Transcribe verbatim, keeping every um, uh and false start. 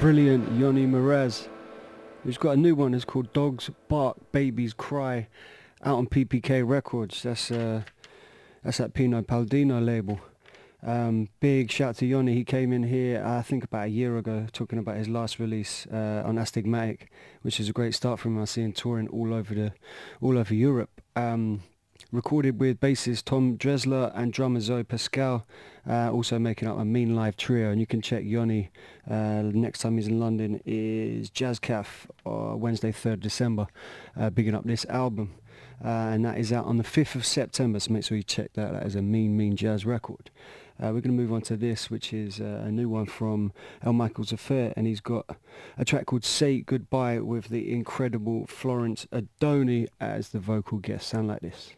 brilliant Yoni Mraz, who's got a new one. It's called Dogs Bark, Babies Cry, out on P P K Records. That's uh, that's that Pino Palladino label. Um, big shout to Yoni. He came in here, I think, about a year ago, talking about his last release uh, on Astigmatic, which is a great start for him. I see him touring all over the, all over Europe. Um, recorded with bassist Tom Dresler and drummer Zoe Pascal, uh, also making up a Mean Live trio. And you can check Yoni uh, next time he's in London is Jazz Caf, uh, Wednesday third December, uh, bigging up this album. Uh, and that is out on the fifth of September, so make sure you check that. That is a mean, mean jazz record. Uh, we're going to move on to this, which is uh, a new one from El Michaels Affair, and he's got a track called Say Goodbye with the incredible Florence Adoni as the vocal guest. Sound like this.